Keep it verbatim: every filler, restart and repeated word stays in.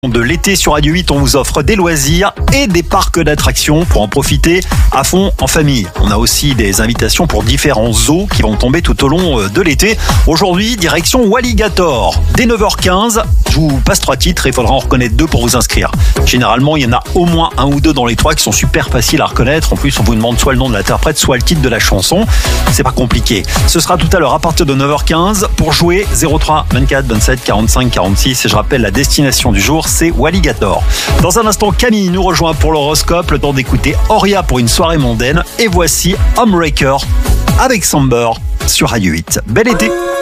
De l'été sur Radio huit, on vous offre des loisirs et des parcs d'attractions pour en profiter à fond en famille. On a aussi des invitations pour différents zoos qui vont tomber tout au long de l'été. Aujourd'hui, direction Walligator. Dès neuf heures quinze, je vous passe trois titres et il faudra en reconnaître deux pour vous inscrire. Généralement, il y en a au moins un ou deux dans les trois qui sont super faciles à reconnaître. En plus, on vous demande soit le nom de l'interprète, soit le titre de la chanson. C'est pas compliqué. Ce sera tout à l'heure à partir de neuf heures quinze. Pour jouer, zéro trois vingt-quatre vingt-sept quarante-cinq quarante-six. Et je rappelle la destination du jour, c'est Walligator. Dans un instant, Camille nous rejoint pour l'horoscope, le temps d'écouter Auria pour une soirée mondaine. Et voici Homebreaker avec Samber sur Radio huit. Bel été!